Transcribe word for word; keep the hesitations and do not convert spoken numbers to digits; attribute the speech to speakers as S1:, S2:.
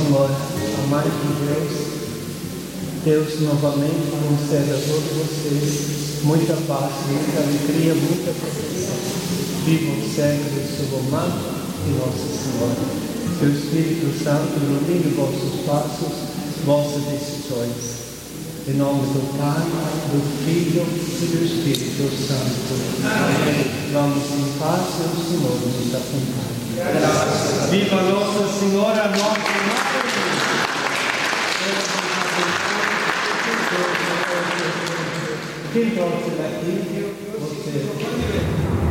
S1: Senhor, amado de Deus, Deus novamente conceda a todos vocês muita paz, muita alegria, muita proteção. Vivam sempre sob o manto de Nossa Senhora. Que o Espírito Santo ilumine vossos passos, vossas decisões. Em nome do Pai, do Filho e do Espírito Santo. Amém. Vamos em paz e o Senhor nos acompanhe. Viva Nossa Senhora, nossa Mãe! Quem torce daqui, você.